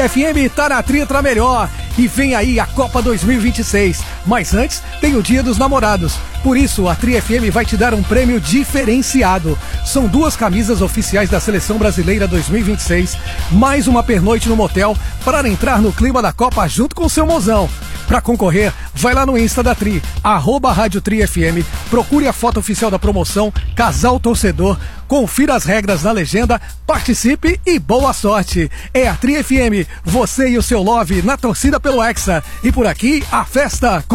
Tri FM tá na Tritra Melhor e vem aí a Copa 2026. Mas antes tem o Dia dos Namorados. Por isso, a Tri FM vai te dar um prêmio diferenciado. São 2 camisas oficiais da Seleção Brasileira 2026, mais uma pernoite no motel para entrar no clima da Copa junto com seu mozão. Para concorrer, vai lá no Insta da Tri, @Rádio Tri FM, procure a foto oficial da promoção Casal Torcedor, confira as regras na legenda, participe e boa sorte. É a Tri FM, você e o seu love na torcida pelo Hexa. E por aqui, a festa